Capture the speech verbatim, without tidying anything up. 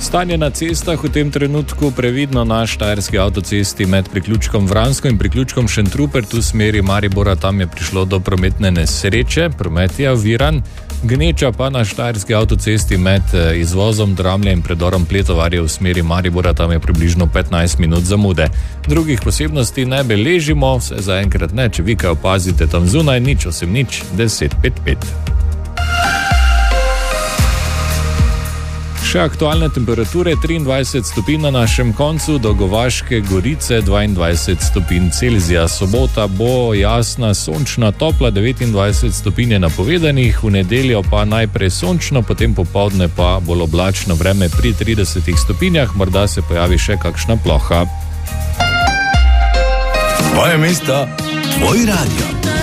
Stanje na cestah v tem trenutku previdno na štajerski avtocesti med priključkom Vransko in priključkom Šentrupert v smeri Maribora, tam je prišlo do prometne nesreče, promet je oviran. Gneča pa na štajerski avtocesti med izvozom Dramlje in predorom Pletovarje v smeri Maribora, tam je približno petnajst minut zamude. Drugih posebnosti ne beležimo, vse zaenkrat ne, če vi kaj opazite tam zunaj, nič osem nič deset pet pet. Še aktualne temperature, triindvajset stopinj na našem koncu, do Govaške Gorice dvaindvajset stopinj Celzija. Sobota bo jasna, sončna, topla, devetindvajset stopinj je napovedanih, v nedeljo pa najprej sončno, potem popoldne pa bolj oblačno vreme pri tridesetih stopinjah, morda se pojavi še kakšna ploha. Tvoje mesto, tvoj radio.